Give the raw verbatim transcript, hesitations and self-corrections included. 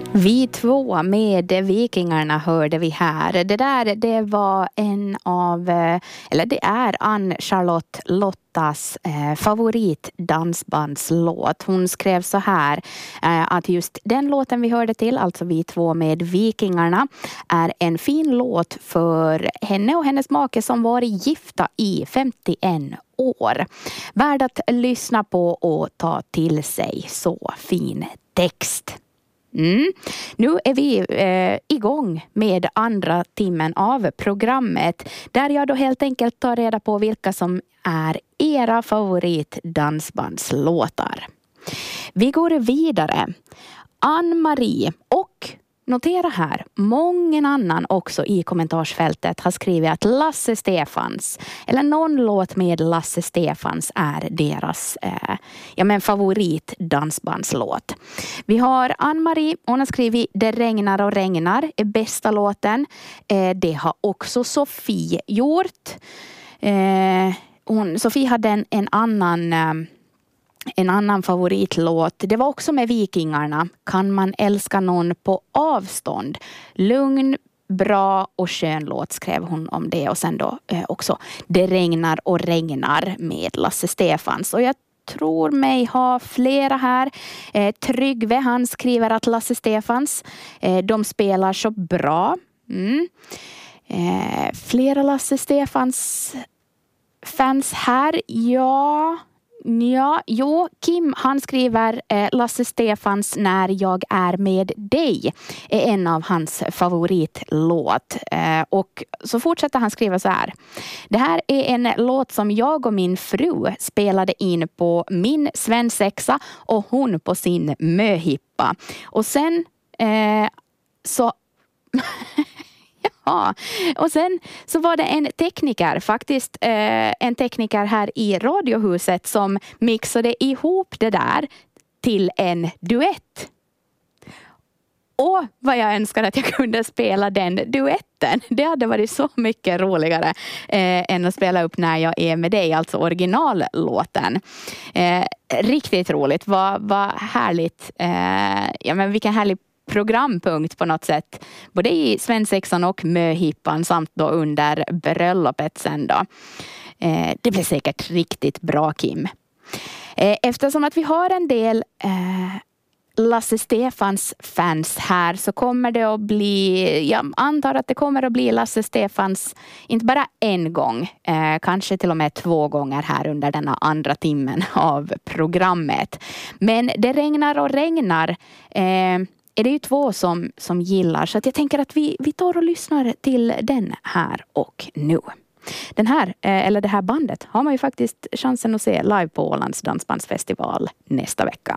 Vi två med Vikingarna hörde vi här. Det där, det var en av, eller det är Ann-Charlotte Lottas eh, favorit dansbandslåt. Hon skrev så här eh, att just den låten vi hörde till, alltså Vi två med Vikingarna, är en fin låt för henne och hennes make som varit gifta i femtioen år. Värd att lyssna på och ta till sig, så fin text. Mm. Nu är vi eh, igång med andra timmen av programmet, där jag då helt enkelt tar reda på vilka som är era favorit dansbandslåtar. Vi går vidare. Ann-Marie och notera här, många annan också i kommentarsfältet har skrivit att Lasse Stefans eller någon låt med Lasse Stefans är deras eh, ja, men favorit dansbandslåt. Vi har Ann-Marie, hon har skrivit Det regnar och regnar är bästa låten. Eh, det har också Sofie gjort. Eh, hon, Sofie hade en, en annan... Eh, En annan favoritlåt, det var också med Vikingarna. Kan man älska någon på avstånd? Lugn, bra och skön låt skrev hon om det. Och sen då eh, också Det regnar och regnar med Lasse Stefans. Och jag tror mig ha flera här. Eh, Tryggve, han skriver att Lasse Stefans, eh, de spelar så bra. Mm. Eh, flera Lasse Stefans fans här, ja... Ja, jo, Kim han skriver eh, Lasse Stefans När jag är med dig är en av hans favoritlåt. Eh, och så fortsätter han skriva så här. Det här är en låt som jag och min fru spelade in på min svensexa och hon på sin möhippa. Och sen eh, så... Ja, och sen så var det en tekniker, faktiskt eh, en tekniker här i radiohuset som mixade ihop det där till en duett. Och vad jag önskar att jag kunde spela den duetten. Det hade varit så mycket roligare eh, än att spela upp När jag är med dig, alltså originallåten. Eh, riktigt roligt, vad, vad härligt. Eh, ja, men vilken härlig programpunkt på något sätt, både i svensexan och möhippan samt då under bröllopet sen då. Eh, det blir säkert riktigt bra, Kim. Eh, eftersom att vi har en del eh, Lasse Stefans fans här, så kommer det att bli, jag antar att det kommer att bli Lasse Stefans inte bara en gång, eh, kanske till och med två gånger här under denna andra timmen av programmet. Men Det regnar och regnar eh, är det ju två som, som gillar, så att jag tänker att vi, vi tar och lyssnar till den här och nu. Den här, eller det här bandet har man ju faktiskt chansen att se live på Ålands dansbandsfestival nästa vecka.